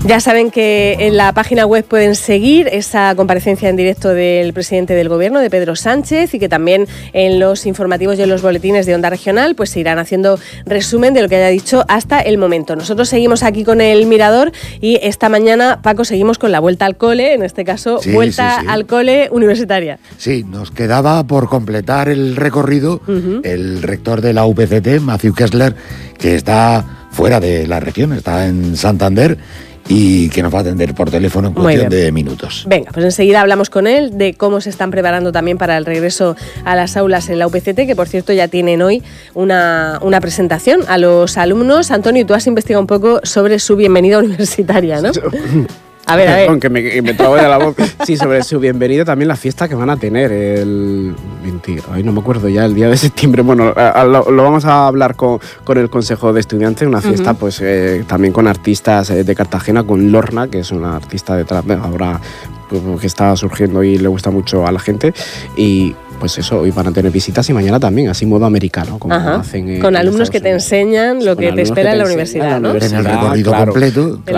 Ya saben que en la página web pueden seguir esa comparecencia en directo del presidente del Gobierno, de Pedro Sánchez, y que también en los informativos y en los boletines de Onda Regional pues se irán haciendo resumen de lo que haya dicho hasta el momento. Nosotros seguimos aquí con el Mirador y esta mañana, Paco, seguimos con la vuelta al cole, en este caso, vuelta al cole universitaria. Sí, nos quedaba por completar el recorrido el rector de la UPCT, Matthew Kessler, que está fuera de la región, está en Santander, y que nos va a atender por teléfono en cuestión de minutos. Venga, pues enseguida hablamos con él de cómo se están preparando también para el regreso a las aulas en la UPCT, que por cierto ya tienen hoy una presentación a los alumnos. Antonio, tú has investigado un poco sobre su bienvenida universitaria, ¿no? A ver. Aunque me trabo de la voz. Sí, sobre su bienvenida, también la fiesta que van a tener el 20, no me acuerdo ya, el día de septiembre. Bueno, lo vamos a hablar con el Consejo de Estudiantes, una fiesta pues también con artistas de Cartagena, con Lorna, que es una artista ahora que está surgiendo y le gusta mucho a la gente, y pues eso, hoy van a tener visitas y mañana también, así modo americano, como hacen con alumnos que te enseñan lo que te espera en la universidad, ¿no? En el recorrido completo.